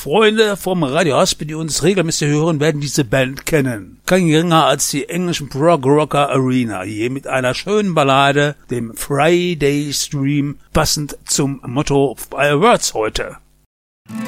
Freunde vom Radio Haspe, die uns regelmäßig hören, werden diese Band kennen. Kein geringer als die englischen Prog-Rocker Arena, hier mit einer schönen Ballade, dem Friday Stream, passend zum Motto bei Words heute.